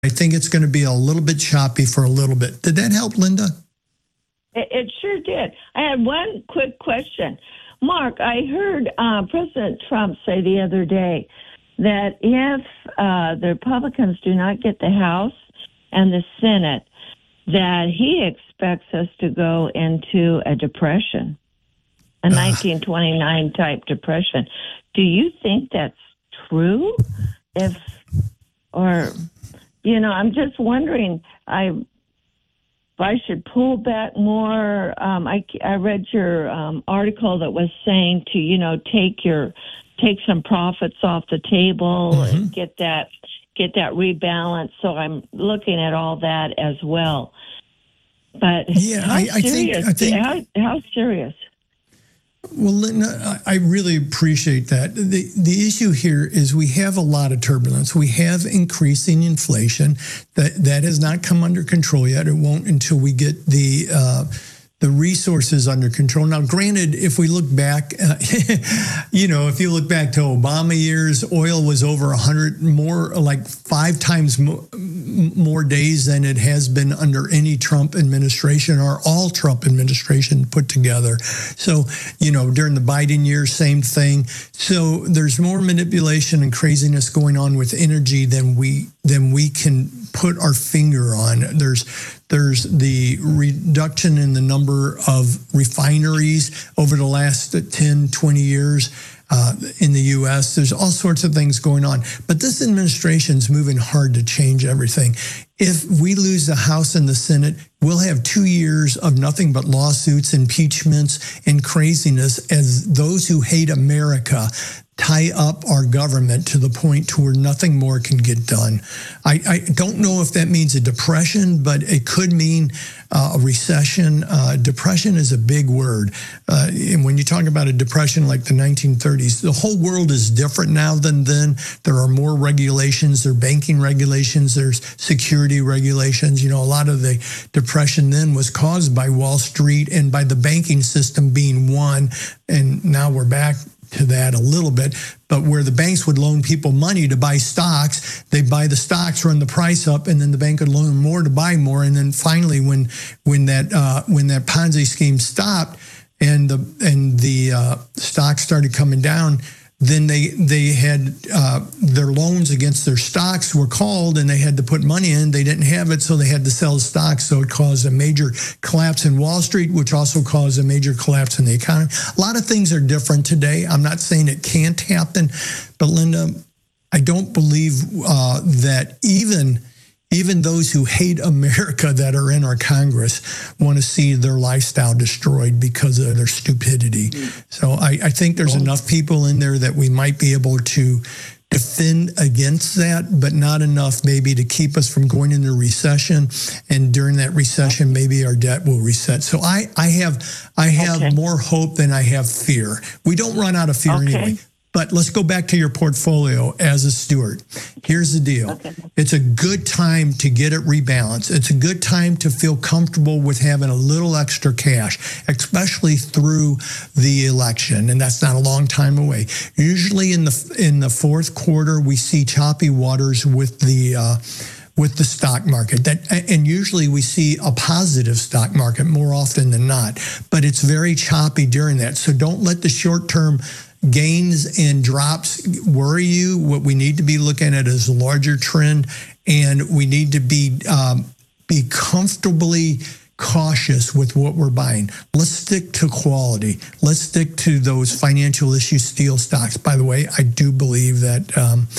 I think it's going to be a little bit choppy for a little bit. Did that help, Linda? It sure did. I had one quick question. Mark, I heard President Trump say the other day that if the Republicans do not get the House and the Senate, that he expects us to go into a depression, a 1929 type depression. Do you think that's true? I'm just wondering, if I should pull back more. I read your article that was saying to, take some profits off the table and get that rebalance. So I'm looking at all that as well. But I think how serious? Well, Linda, I really appreciate that. The issue here is we have a lot of turbulence. We have increasing inflation that has not come under control yet. It won't until we get the resources under control. Now, granted, if we look back, if you look back to Obama years, oil was over 100 more, like 5 times more days than it has been under any Trump administration or all Trump administration put together. So, during the Biden years, same thing. So there's more manipulation and craziness going on with energy than we can put our finger on. There's the reduction in the number of refineries over the last 10, 20 years in the U.S. There's all sorts of things going on. But this administration's moving hard to change everything. If we lose the House and the Senate, we'll have 2 years of nothing but lawsuits, impeachments, and craziness as those who hate America tie up our government to the point to where nothing more can get done. I don't know if that means a depression, but it could mean a recession. Depression is a big word. And when you talk about a depression like the 1930s, the whole world is different now than then. There are more regulations. There are banking regulations. There's security regulations. A lot of the depression then was caused by Wall Street and by the banking system being one. And now we're back to that a little bit, but where the banks would loan people money to buy stocks, they buy the stocks, run the price up, and then the bank would loan more to buy more. And then finally, when that Ponzi scheme stopped and the stocks started coming down, then they had their loans against their stocks were called, and they had to put money in. They didn't have it, so they had to sell the stocks. So it caused a major collapse in Wall Street, which also caused a major collapse in the economy. A lot of things are different today. I'm not saying it can't happen, but Linda, I don't believe that even those who hate America that are in our Congress want to see their lifestyle destroyed because of their stupidity. So I think there's enough people in there that we might be able to defend against that, but not enough maybe to keep us from going into recession. And during that recession, maybe our debt will reset. So I have more hope than I have fear. We don't run out of fear anyway. But let's go back to your portfolio as a steward. Here's the deal. It's a good time to get it rebalanced. It's a good time to feel comfortable with having a little extra cash, especially through the election. And that's not a long time away. Usually in the fourth quarter, we see choppy waters with the stock market. And usually we see a positive stock market more often than not. But it's very choppy during that. So don't let the short-term gains and drops worry you. What we need to be looking at is a larger trend, and we need to be comfortably cautious with what we're buying. Let's stick to quality. Let's stick to those financial issue steel stocks. By the way, I do believe that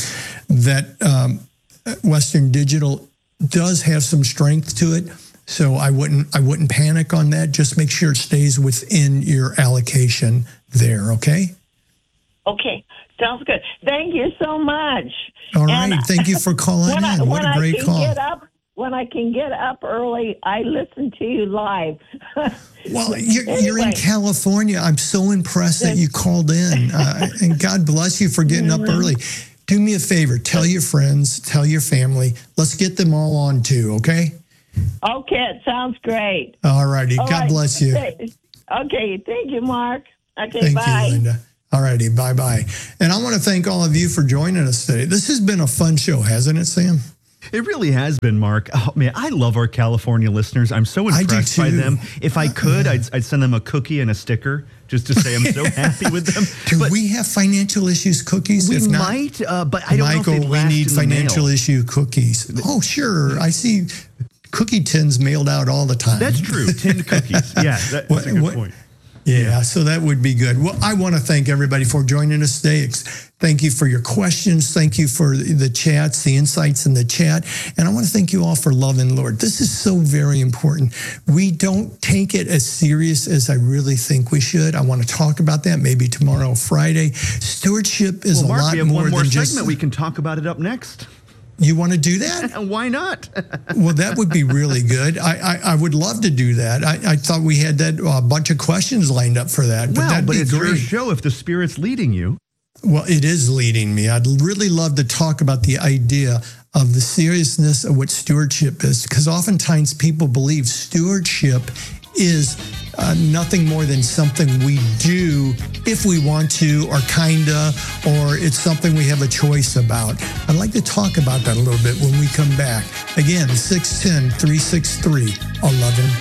Western Digital does have some strength to it. So I wouldn't panic on that. Just make sure it stays within your allocation there. Okay. Okay, sounds good. Thank you so much. All right, thank you for calling in. What a great call. When I can get up early, I listen to you live. Well, you're in California. I'm so impressed that you called in. And God bless you for getting up early. Do me a favor. Tell your friends. Tell your family. Let's get them all on too, okay? Okay, it sounds great. All righty. God bless you. Okay, thank you, Mark. Okay, thank bye. You, Linda. All righty, bye-bye. And I want to thank all of you for joining us today. This has been a fun show, hasn't it, Sam? It really has been, Mark. Oh, man, I love our California listeners. I'm so impressed by them. If I could, I'd send them a cookie and a sticker just to say I'm so happy with them. Do we have financial issues cookies? We If not, might, but I don't Michael, know if they we last need in the financial mail. issue cookies. Oh, sure. I see cookie tins mailed out all the time. That's true. Tinned cookies. Yeah, that's a good point. Yeah, so that would be good. Well, I want to thank everybody for joining us today. Thank you for your questions. Thank you for the chats, the insights in the chat. And I want to thank you all for loving the Lord. This is so very important. We don't take it as serious as I really think we should. I want to talk about that maybe tomorrow, Friday. Stewardship is Mark, a lot we have more one more than segment. just... We can talk about it up next. You want to do that? Why not? Well, that would be really good. I would love to do that. I thought we had that a bunch of questions lined up for that. That'd be it's great. your show if the Spirit's leading you. Well, it is leading me. I'd really love to talk about the idea of the seriousness of what stewardship is, because oftentimes people believe stewardship is nothing more than something we do if we want to, or kinda, or it's something we have a choice about. I'd like to talk about that a little bit when we come back. Again, 610-363-1110.